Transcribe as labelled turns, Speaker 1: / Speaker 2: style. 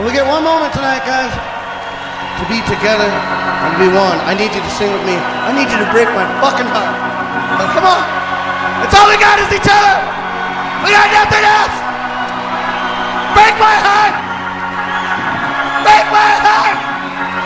Speaker 1: And we get one moment tonight, guys, to be together and to be one. I need you to sing with me. I need you to break my fucking heart. Come on. That's all we got is each other. We got nothing else.